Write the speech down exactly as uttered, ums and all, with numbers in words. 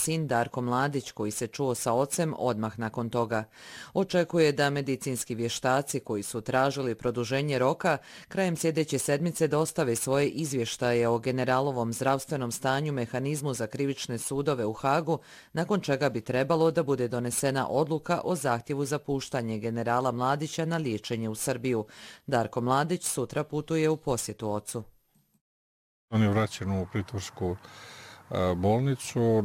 sin Darko Mladić, koji se čuo sa ocem odmah nakon toga. Očekuje da medicinski vještaci koji su tražili produženje roka krajem sljedeće sedmice dostave svoje izvještaje o generalovom zdravstvenom stanju mehanizmu za krivične sudove u Hagu, nakon čega bi trebalo da bude donesena odluka o zahtjevu za puštanje generala Mladića na liječenje u Srbiju. Darko Mladić sutra putuje u posjetu ocu. On je vraćen u pritvorsku bolnicu.